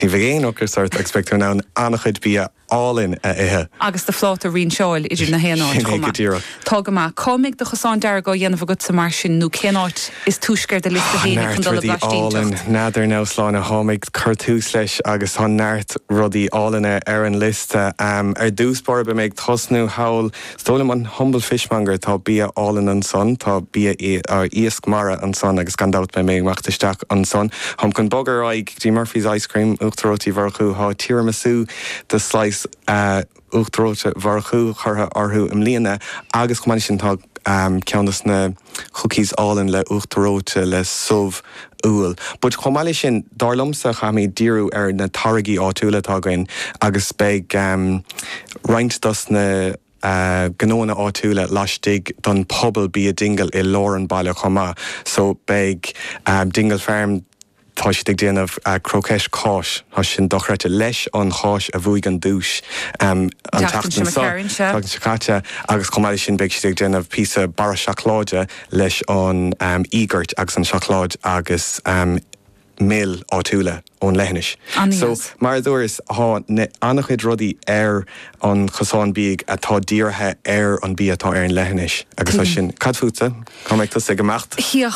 Ní bhgéon ochar sort expectú ná annachchuid bí all-in ihe. Agus de flóta rion seáil idir na héanáid chuma. Tágamá, comig do chosán dear go dhéanamh go sa mar sin nó céanáid is túisceir de lista héine chun dul all-in nádar ná sláánna hámig chuirtús leis agus há neart rudaí all-inne ar an lista. Ar dúspóir be méid tosnú hail stólam an humble fishmonger tá bí all-in an son, tá bí íosc mara an son agus gandát be méid machtasteach an son. Ham chun bogar aig Dí Murphy's Ice Cream uachtarótaí bharchú há tiramisu de slice uachtaróta bharchú churtha orthú im líana agus chumáine sin tá ceannas na cookies all-in le uachtaróta le sumh úil. Bud chomáile sin darlumsa chamí díú ar na targaí áitiúla tágain agus beag roint dos na ganóna áitiúla laistigh don pobl bí a dingal I Lauren baile chomá. So beag dingal farm tá si ag déanamh croqueis cáis tá sin dochreite leis an cháis a bhuaig an dúis an tachtan sa agus chomáile sin beag si ag déanamh písa bara seachláide leis an ígurt agus an seachláid agus mil áitiúla ón leithnis. So mar dúras annachchuid rudaí ar an chosán bíag atá díortha ar an bí atá ar an leithnis agus sin cadfúta chuméidtas ag gemacht.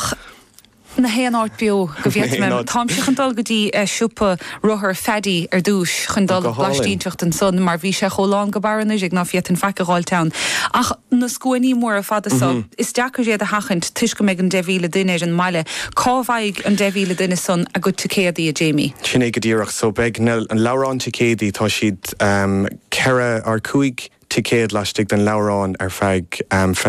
Na héanáid bio go bhíoh tám si chundal go dtí siúpa ruthar fedí ar dúis chundal blaistíonteach an son mar bhí sé choláán go baranúis ag ná fiat an feiceáilteann. Ach na scuaní mór a fada is deachar réad a hachant tuis go méid an 10,000 duine an maile. Cábhaig an 10,000 duine son a go ticéadaí a Jamie. Sin é go dtíreach so beag an leabhrán ticéadaí tá siad ceithre ar cuaig ticéad leistigh den leabhrán ar feig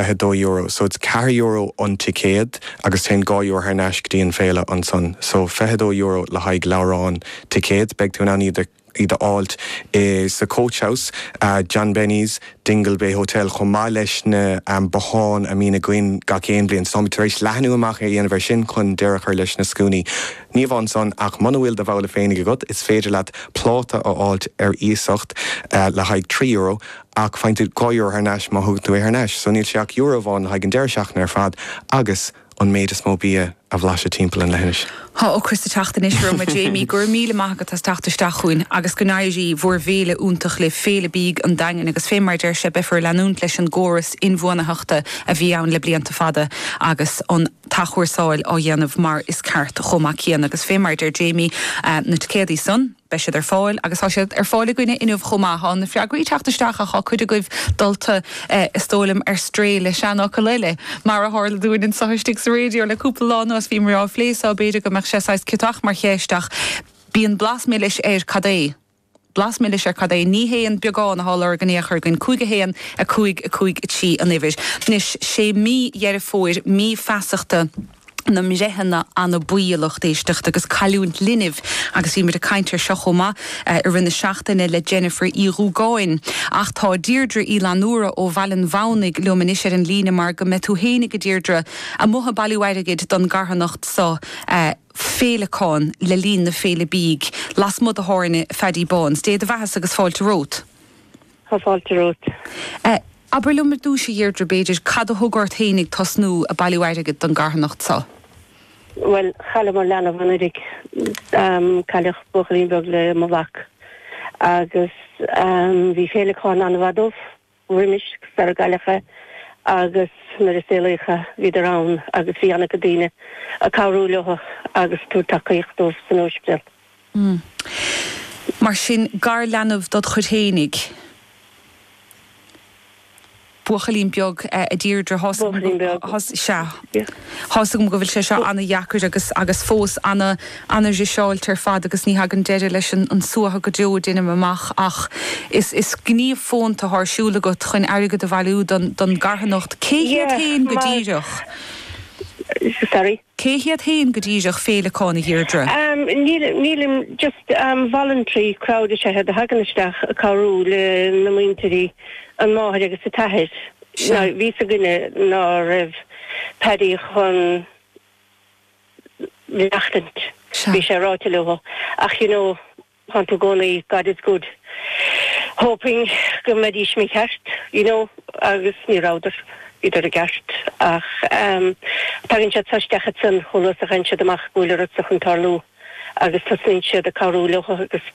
€22. So it's €4 an ticéad agus ten €2 ar neis gdíon féile an son. So €22 le haig leabhrán ticéad beag tú an iad áilt is sa Coach House, John Benny's, Dingle Bay Hotel chomá leis na Baháin a mína gcuin ga céan blion samitaréis lehanú amach ar dhéanamh sin chun dearach ar leis na scúnaí. Ní bhain son ach man bhfuil de bhla féinnig go is féidir leat pláta á áilt ar íosacht le haig €3 ach feintú €2 ar neis má thug tú ar neis. So níl seach euro bháin haig an deir seachna ar fad agus an méid is mó bí a bhlaise timpeall an leithnis. Tá ó Christa teachtain is rom a Jamie gur míle mágad as teachtasteachúin agus go náidí bhór bhéle úntach le féle bíg an dain agus fémaidir se befur leanúnt leis an góras inmhuanaachta a bhí ann le blianta fada agus an tachhuairsáil á dhéanamh mar is ceart chomá cían agus fémaidir Jamie na céadaí son be siad ar fáil agus tá siad ar fáil goine inmh chomáá na freagaí teachtasteach a chuide goibh dulta istólam ar stré le seanach go leile mar a hála dúin in saistigh sa réidir le cúpla lá as bhí mar á phléá beidir go sé citach mar chéisteach bíon blasmillis ar cadé. Blasmillis ar cadé ní héan beagán a hall organéachar gon cúige héan a cúig tí an ivis. Nis sé mí dhear fóir mí feasachta na mréhanna anna buíalach éisteach agus caiúint linimh agus bhí mar a caiintear seachomá ar rinne seachtainna le Jennifer í Rúgáin. Ach tá Deirdre í Lanúra ó Bhailin Bhánig leomanis ar an lína mar go me tú hénig go Deirdre a mutha bailúhaigeid don garthanacht sa féleáin le lín na féle bíg las mud a háirne fedí bán. Stéad a bheithas agus fáilte rót. Tá fáilte rót. Aber lumar dúise Deirdre beidir cad a thugart hénig tosnú a bailúhaigeid don garthanacht sa. Well, chaile mar leanana bhanaigh caileach buchaíbeag le mhach agus bhí féleáin an bhadómh riimiis ar gailecha agus mar is éalacha hí arán agus bhí anna go dtíine a cabhrúlacha agus tú takeíochtúh san óspéal. Mar sin gar leanamh dod chud hénig. Buchalín beag a Deirdre hosam go bhfuil sé seo anna dheacr agus fós anna sé seáil tar fad agus ní hagan deidir leis an suatha go deo duine amach ach is gníomh fónta thsúla go chun airgad a bhú don garthanacht. Céhiad héin go díireach? Sorry? Céhiad héin go díireach féleáinna Deirdre? Nílim just voluntary crowd sé a haganisteach a carú le na muinteí an máthir agus sa taithid. Bhí a gine ná raibh Paddy chun leachtant. Bhí sé ráte leha. Ach, han tú gcónaí God is good. Hoping go medís mé ceist, agus ní ráidir idir a gceist. Ach, taginn sé taisteachad san cholas a ghainse amach gúile sa chun tarlú. agus tasint siad a carúla agus